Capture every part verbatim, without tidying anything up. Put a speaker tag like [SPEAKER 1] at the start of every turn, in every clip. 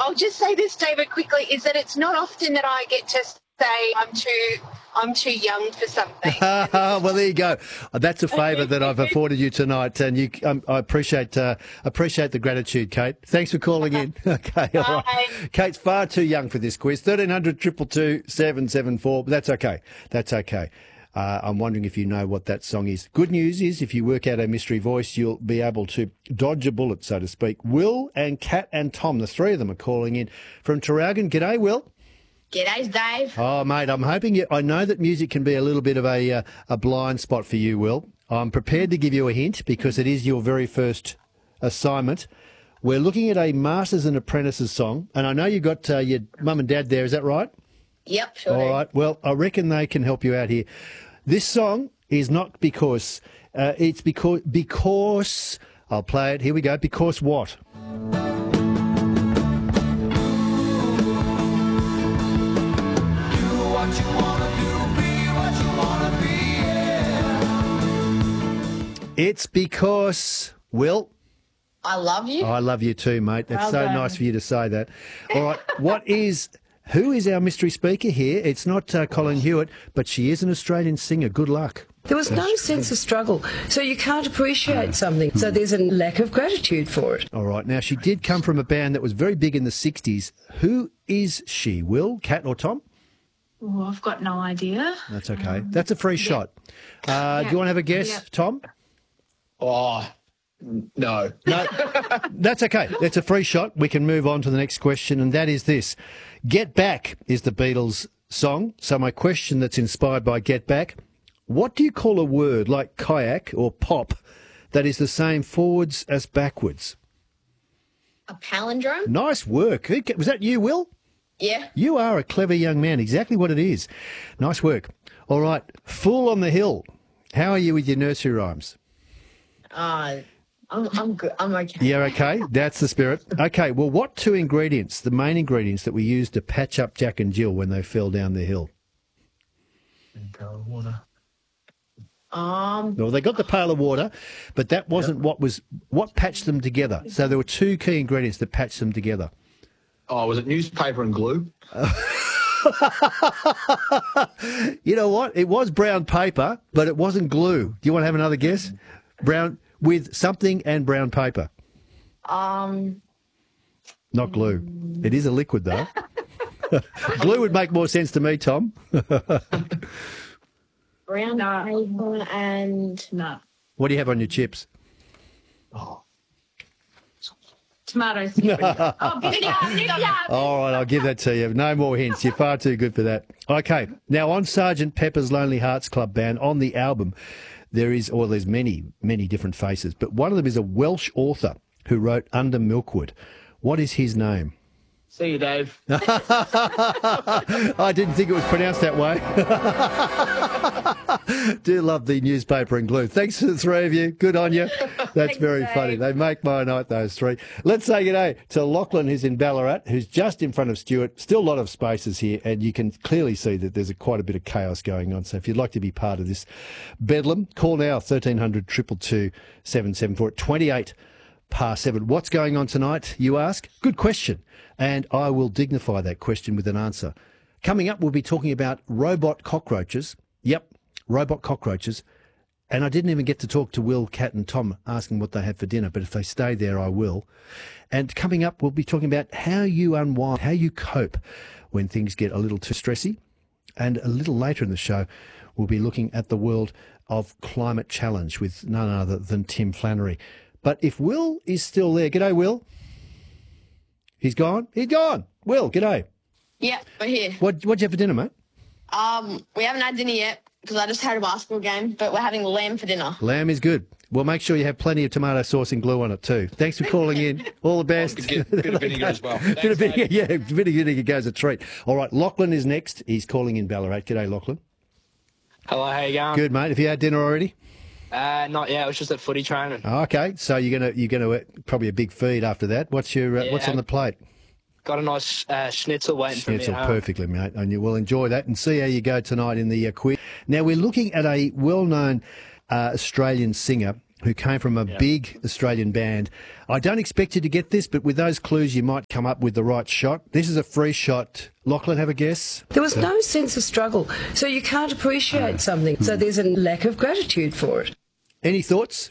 [SPEAKER 1] I'll just say this, David, quickly, is that it's not often that I get to say I'm too I'm too young for something.
[SPEAKER 2] Well, there you go. That's a favour that I've afforded you tonight, and you, um, I appreciate uh, appreciate the gratitude, Kate. Thanks for calling in. Okay, all right. Kate's far too young for this quiz. thirteen hundred, two two two, seven seven four, but that's okay. That's okay. Uh, I'm wondering if you know what that song is. Good news is if you work out a mystery voice, you'll be able to dodge a bullet, so to speak. Will and Kat and Tom, the three of them, are calling in from Traralgon. G'day, Will.
[SPEAKER 3] G'day, Dave.
[SPEAKER 2] Oh, mate, I'm hoping you... I know that music can be a little bit of a, uh, a blind spot for you, Will. I'm prepared to give you a hint because it is your very first assignment. We're looking at a Masters and Apprentices song, and I know you've got uh, your mum and dad there. Is that right?
[SPEAKER 3] Yep, sure.
[SPEAKER 2] All right. Well, I reckon they can help you out here. This song is not because, uh, it's because, because, I'll play it, here we go, because what? It's because, Will.
[SPEAKER 3] I love you.
[SPEAKER 2] Oh, I love you too, mate. That's
[SPEAKER 3] Well
[SPEAKER 2] so
[SPEAKER 3] done.
[SPEAKER 2] nice for you to say that. All right. What is... Who is our mystery speaker here? It's not uh, Colin Hewitt, but she is an Australian singer. Good luck.
[SPEAKER 4] There was no sense of struggle, so you can't appreciate something. So there's a lack of gratitude for it.
[SPEAKER 2] All right. Now, she did come from a band that was very big in the sixties. Who is she? Will, Kat or Tom?
[SPEAKER 5] Oh, I've got no idea.
[SPEAKER 2] That's okay. That's a free shot. Uh, do you want to have a guess,
[SPEAKER 5] Yeah.
[SPEAKER 2] Tom?
[SPEAKER 6] Oh, no.
[SPEAKER 2] No, that's okay. It's a free shot. We can move on to the next question, and that is this. Get Back is the Beatles' song. So my question that's inspired by Get Back, what do you call a word like kayak or pop that is the same forwards as backwards?
[SPEAKER 3] A palindrome?
[SPEAKER 2] Nice work. Who ca- Was that you, Will?
[SPEAKER 3] Yeah.
[SPEAKER 2] You are a clever young man. Exactly what it is. Nice work. All right. Fool on the Hill. How are you with your nursery rhymes?
[SPEAKER 3] Uh, I'm, I'm good. I'm okay.
[SPEAKER 2] Yeah, okay. That's the spirit. Okay, well, what two ingredients, the main ingredients that we used to patch up Jack and Jill when they fell down the hill?
[SPEAKER 6] Water.
[SPEAKER 3] Um,
[SPEAKER 2] Well, they got the pail of water, but that wasn't what was what patched them together. So there were two key ingredients that patched them together.
[SPEAKER 6] Oh, was it newspaper and glue?
[SPEAKER 2] You know what? It was brown paper, but it wasn't glue. Do you want to have another guess? Brown with something and brown paper.
[SPEAKER 3] um,
[SPEAKER 2] Not glue. It is a liquid, though. Glue would make more sense to me, Tom.
[SPEAKER 3] brown
[SPEAKER 5] No.
[SPEAKER 3] paper and
[SPEAKER 5] No.
[SPEAKER 2] What do you have on your chips?
[SPEAKER 6] Oh,
[SPEAKER 5] Tomatoes. Oh, vinegar, vinegar.
[SPEAKER 2] All right, I'll give that to you. No more hints. You're far too good for that. Okay, now on Sergeant Pepper's Lonely Hearts Club Band, on the album, there is, or there's many, many different faces, but one of them is a Welsh author who wrote Under Milkwood. What is his name?
[SPEAKER 6] see you, Dave.
[SPEAKER 2] I didn't think it was pronounced that way. Do love the newspaper and glue. Thanks to the three of you. Good on you. That's very funny. They make my night, those three. Let's say good day to Lachlan, who's in Ballarat, who's just in front of Stuart. Still a lot of spaces here, and you can clearly see that there's a, quite a bit of chaos going on. So if you'd like to be part of this bedlam, call now, thirteen hundred, two two two, seven seven four, twenty-eight past seven. What's going on tonight, you ask? Good question. And I will dignify that question with an answer. Coming up, we'll be talking about robot cockroaches. Yep, robot cockroaches. And I didn't even get to talk to Will, Kat and Tom asking what they had for dinner, but if they stay there, I will. And coming up, we'll be talking about how you unwind, how you cope when things get a little too stressy. And a little later in the show, we'll be looking at the world of climate challenge with none other than Tim Flannery. But if Will is still there, g'day, Will. He's gone? He's gone. Will, g'day.
[SPEAKER 3] yeah, we're here.
[SPEAKER 2] What, what'd you have for dinner, mate?
[SPEAKER 3] Um, we haven't had dinner yet because I just had a basketball game, but we're having lamb for dinner.
[SPEAKER 2] Lamb is good. Well, make sure you have plenty of tomato sauce and glue on it too. Thanks for calling in. All the best.
[SPEAKER 6] Get, bit of vinegar as well.
[SPEAKER 2] Bit of vinegar, yeah, bit of vinegar goes a treat. All right, Lachlan is next. He's calling in Ballarat. G'day, Lachlan.
[SPEAKER 7] Hello, how you going?
[SPEAKER 2] Good, mate. Have you had dinner already?
[SPEAKER 7] Uh, not yet. I was just at footy training.
[SPEAKER 2] Oh, okay, so you're gonna you're gonna uh, probably a big feed after that. What's your uh,
[SPEAKER 7] Yeah.
[SPEAKER 2] what's on the plate?
[SPEAKER 7] Got a nice uh, schnitzel waiting
[SPEAKER 2] Schnitzel,
[SPEAKER 7] for me at home.
[SPEAKER 2] perfectly, mate. And you will enjoy that and see how you go tonight in the uh, quiz. Now, we're looking at a well-known uh, Australian singer who came from a
[SPEAKER 6] Yeah.
[SPEAKER 2] big Australian band. I don't expect you to get this, but with those clues, you might come up with the right shot. This is a free shot. Lachlan, have a guess?
[SPEAKER 4] There was no sense of struggle, so you can't appreciate something. So there's a lack of gratitude for it.
[SPEAKER 2] Any thoughts?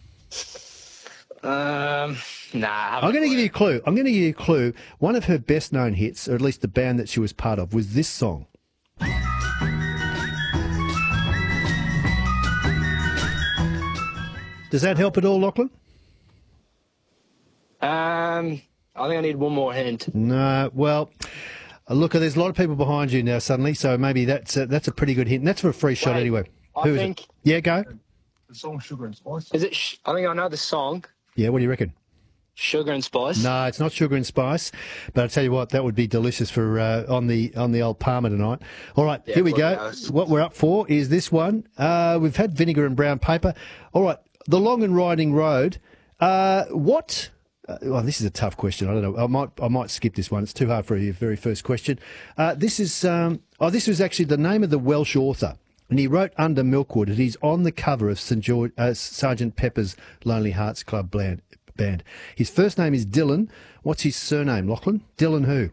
[SPEAKER 7] Um, nah.
[SPEAKER 2] I'm going to give you a clue. I'm going to give you a clue. One of her best-known hits, or at least the band that she was part of, was this song. Does that help at all, Lachlan?
[SPEAKER 7] Um, I think I need one more hint.
[SPEAKER 2] No. Well, uh, look, there's a lot of people behind you now suddenly, so maybe that's a, that's a pretty good hint. And that's for a free shot
[SPEAKER 7] Wait,
[SPEAKER 2] anyway.
[SPEAKER 7] I
[SPEAKER 2] Who is
[SPEAKER 7] think-
[SPEAKER 2] it? Yeah, go.
[SPEAKER 6] The song Sugar and Spice.
[SPEAKER 7] Is it? Sh- I think I know the song.
[SPEAKER 2] Yeah, what do you reckon?
[SPEAKER 7] Sugar and Spice.
[SPEAKER 2] No, it's not Sugar and Spice, but I tell you what, that would be delicious for uh, on the on the old Palmer tonight. All right,
[SPEAKER 7] Yeah,
[SPEAKER 2] here we
[SPEAKER 7] well,
[SPEAKER 2] go.
[SPEAKER 7] yes.
[SPEAKER 2] What we're up for is this one. Uh, we've had vinegar and brown paper. All right, the long and winding road. Uh, what? Uh, well, this is a tough question. I don't know. I might I might skip this one. It's too hard for your very first question. Uh, this is um, oh, this was actually the name of the Welsh author. And he wrote Under Milkwood, and he's on the cover of Saint George, uh, Sergeant Pepper's Lonely Hearts Club band, band. His first name is Dylan. What's his surname, Lachlan? Dylan who?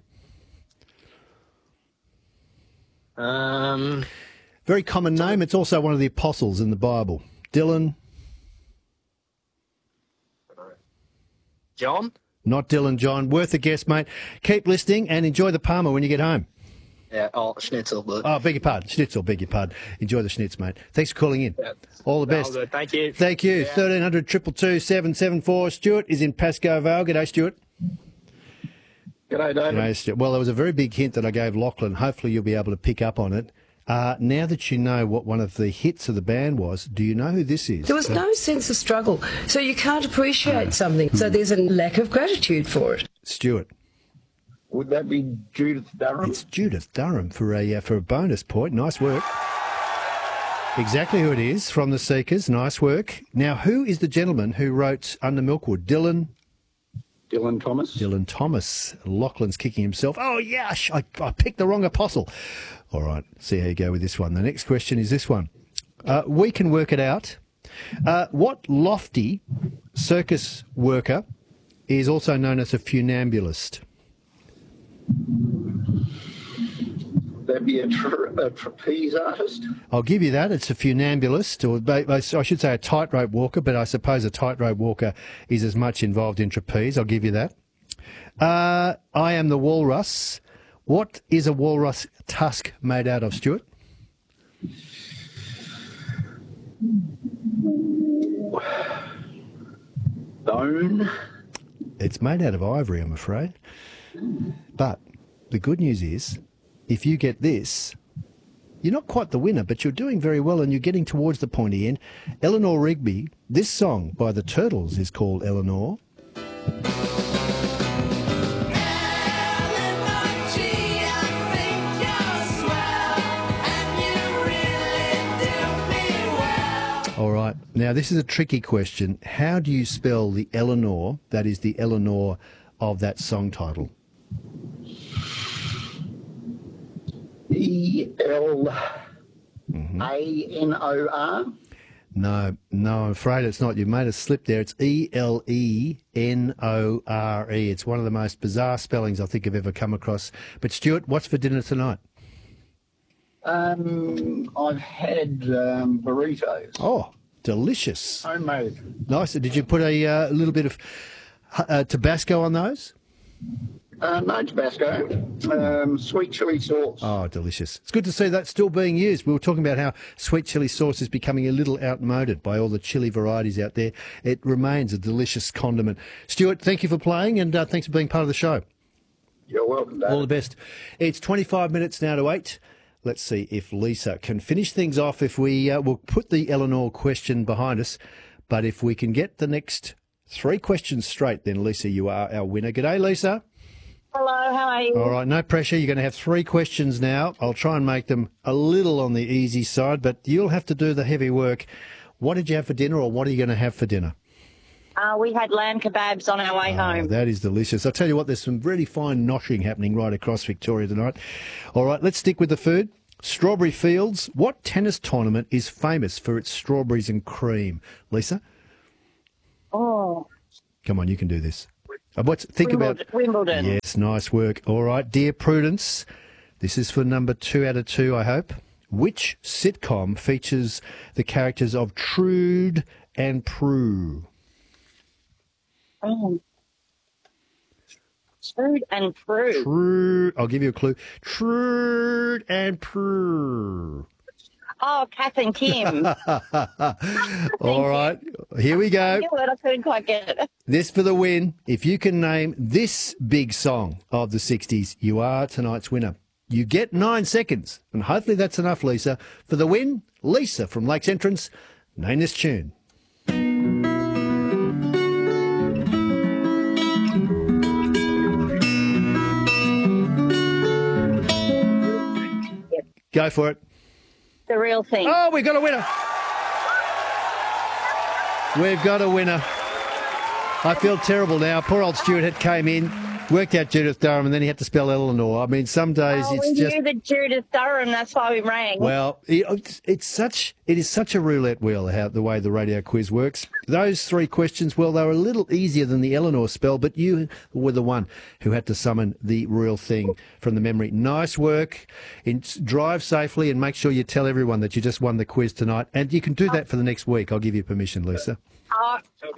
[SPEAKER 7] Um,
[SPEAKER 2] Very common name. It's also one of the apostles in the Bible. Dylan,
[SPEAKER 7] John.
[SPEAKER 2] not Dylan John. Worth a guess, mate. Keep listening and enjoy the Palmer when you get home.
[SPEAKER 7] Yeah. Oh, Schnitzel. But
[SPEAKER 2] Oh, beg your pardon. Schnitzel, beg your pardon. Enjoy the schnitz, mate. Thanks for calling in.
[SPEAKER 7] Yeah.
[SPEAKER 2] All the
[SPEAKER 7] No,
[SPEAKER 2] best.
[SPEAKER 7] good. Thank you.
[SPEAKER 2] Thank you.
[SPEAKER 7] Yeah.
[SPEAKER 2] thirteen hundred, two two two, seven seven four. Stuart is in Pascoe Vale. G'day, Stuart.
[SPEAKER 6] G'day, David.
[SPEAKER 2] G'day, Stuart. Well, there was a very big hint that I gave Lachlan. Hopefully you'll be able to pick up on it. Uh, now that you know what one of the hits of the band was, do you know who this is?
[SPEAKER 4] There was no sense of struggle, so you can't appreciate something. So there's a lack of gratitude for it.
[SPEAKER 2] Stuart.
[SPEAKER 6] Would that be Judith Durham?
[SPEAKER 2] It's Judith Durham for a uh, for a bonus point. Nice work. Exactly who it is, from the Seekers. Nice work. Now, who is the gentleman who wrote Under Milkwood? Dylan?
[SPEAKER 6] Dylan Thomas.
[SPEAKER 2] Dylan Thomas. Lachlan's kicking himself. Oh, yes, I, I picked the wrong apostle. All right, see how you go with this one. The next question is this one. Uh, we can work it out. Uh, what lofty circus worker is also known as a funambulist?
[SPEAKER 6] That'd be a, tra- a trapeze artist.
[SPEAKER 2] I'll give you that. It's a funambulist, or ba- I should say a tightrope walker, but I suppose a tightrope walker is as much involved in trapeze. I'll give you that. Uh, I am the walrus. What is a walrus tusk made out of, Stuart?
[SPEAKER 6] Bone.
[SPEAKER 2] It's made out of ivory, I'm afraid. But the good news is, if you get this, you're not quite the winner, but you're doing very well and you're getting towards the pointy end. Eleanor Rigby, this song by the Turtles is called Eleanor. All right. Now, this is a tricky question. How do you spell the Eleanor, that is the Eleanor of that song title?
[SPEAKER 6] E L A N O R.
[SPEAKER 2] No, no, I'm afraid it's not. You've made a slip there. It's E L E N O R E. It's one of the most bizarre spellings I think I've ever come across. But, Stuart, what's for dinner tonight?
[SPEAKER 6] Um, I've had um, burritos.
[SPEAKER 2] Oh, delicious.
[SPEAKER 6] Homemade.
[SPEAKER 2] Nice. Did you put a uh, little bit of uh, Tabasco on those?
[SPEAKER 6] Uh, no Tabasco. Um, sweet chili sauce.
[SPEAKER 2] Oh, delicious. It's good to see that still being used. We were talking about how sweet chili sauce is becoming a little outmoded by all the chili varieties out there. It remains a delicious condiment. Stuart, thank you for playing and uh, thanks for being part of the show.
[SPEAKER 6] You're welcome, David.
[SPEAKER 2] All the best. It's twenty-five minutes now to eight. Let's see if Lisa can finish things off. If we uh, will put the Eleanor question behind us, but if we can get the next three questions straight, then Lisa, you are our winner. G'day, Lisa.
[SPEAKER 8] Hello, how are you?
[SPEAKER 2] All right, no pressure. You're going to have three questions now. I'll try and make them a little on the easy side, but you'll have to do the heavy work. What did you have for dinner, or what are you going to have for dinner?
[SPEAKER 8] Uh, we had lamb kebabs on our way
[SPEAKER 2] Oh,
[SPEAKER 8] home.
[SPEAKER 2] that is delicious. I'll tell you what, there's some really fine noshing happening right across Victoria tonight. All right, let's stick with the food. Strawberry Fields. What tennis tournament is famous for its strawberries and cream? Lisa?
[SPEAKER 8] Oh,
[SPEAKER 2] Come on, you can do this. Uh, What's think
[SPEAKER 8] Wimbledon.
[SPEAKER 2] about?
[SPEAKER 8] Wimbledon.
[SPEAKER 2] Yes, nice work. All right, dear Prudence, this is for number two out of two, I hope. Which sitcom features the characters of Trude and Prue?
[SPEAKER 8] Oh. Trude and Prue.
[SPEAKER 2] Trude. I'll give you a clue. Trude and Prue.
[SPEAKER 8] Oh, Kath and Kim.
[SPEAKER 2] All right, here we go.
[SPEAKER 8] You word, I couldn't quite get it.
[SPEAKER 2] This for the win. If you can name this big song of the sixties, you are tonight's winner. You get nine seconds, and hopefully that's enough, Lisa. For the win, Lisa from Lakes Entrance, name this tune. Go for it.
[SPEAKER 8] The Real Thing.
[SPEAKER 2] Oh, we've got a winner. We've got a winner. I feel terrible now. Poor old Stuart had came in, worked out Judith Durham, and then he had to spell Eleanor. I mean, some days
[SPEAKER 8] Oh,
[SPEAKER 2] it's
[SPEAKER 8] we
[SPEAKER 2] just...
[SPEAKER 8] knew the Judith Durham, that's why we rang.
[SPEAKER 2] Well, it's, it's such it is such a roulette wheel how the way the radio quiz works. Those three questions, well, they were a little easier than the Eleanor spell, but you were the one who had to summon the real thing from the memory. Nice work. In, drive safely and make sure you tell everyone that you just won the quiz tonight. And you can do that for the next week. I'll give you permission, Lisa.
[SPEAKER 8] Oh,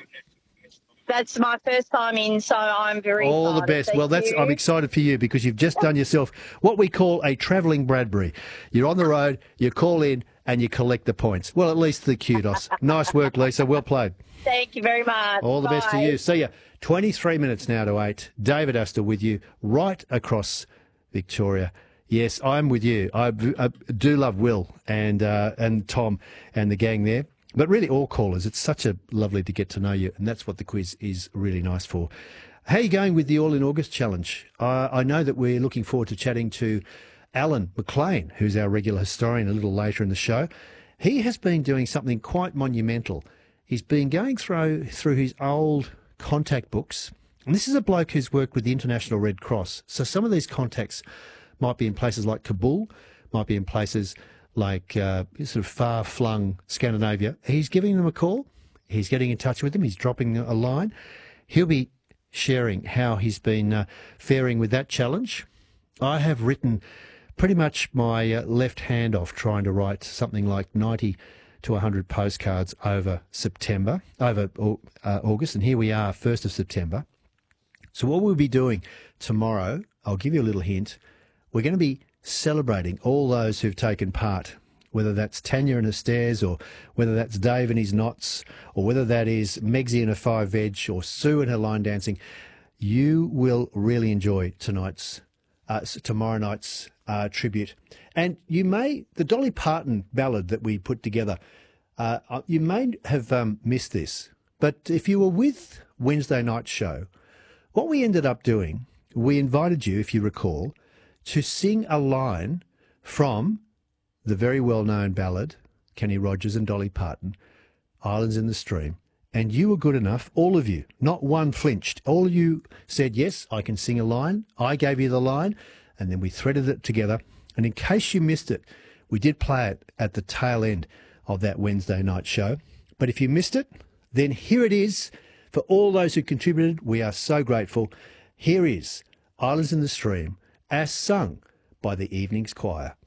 [SPEAKER 8] that's my first time in, so I'm very
[SPEAKER 2] All the
[SPEAKER 8] excited.
[SPEAKER 2] best.
[SPEAKER 8] Thank
[SPEAKER 2] Well, that's
[SPEAKER 8] you.
[SPEAKER 2] I'm excited for you because you've just done yourself what we call a travelling Bradbury. You're on the road, you call in, and you collect the points. Well, at least the kudos. Nice work, Lisa. Well played.
[SPEAKER 8] Thank you very much.
[SPEAKER 2] All the best to
[SPEAKER 8] Bye.
[SPEAKER 2] you. See ya. twenty-three minutes now to eight. David Astor with you right across Victoria. Yes, I'm with you. I, I do love Will and uh, and Tom and the gang there. But really, all callers, it's such a lovely to get to know you, and that's what the quiz is really nice for. How are you going with the All in August challenge? Uh, I know that we're looking forward to chatting to Alan McLean, who's our regular historian, a little later in the show. He has been doing something quite monumental. He's been going through through his old contact books, and this is a bloke who's worked with the International Red Cross. So some of these contacts might be in places like Kabul, might be in places like uh, sort of far-flung Scandinavia. He's giving them a call. He's getting in touch with them. He's dropping a line. He'll be sharing how he's been uh, faring with that challenge. I have written pretty much my uh, left hand off trying to write something like ninety to one hundred postcards over September, over uh, August, and here we are, first of September. So what we'll be doing tomorrow, I'll give you a little hint, we're going to be celebrating all those who've taken part, whether that's Tanya and her stairs, or whether that's Dave and his knots, or whether that is Megsy and her five veg, or Sue and her line dancing. You will really enjoy tonight's, uh, tomorrow night's uh, tribute. And you may, the Dolly Parton ballad that we put together, uh, you may have um, missed this, but if you were with Wednesday night's show, what we ended up doing, we invited you, if you recall, to sing a line from the very well-known ballad, Kenny Rogers and Dolly Parton, Islands in the Stream. And you were good enough, all of you, not one flinched. All of you said, yes, I can sing a line. I gave you the line, and then we threaded it together. And in case you missed it, we did play it at the tail end of that Wednesday night show. But if you missed it, then here it is. For all those who contributed, we are so grateful. Here is Islands in the Stream, as sung by the Evenings Choir.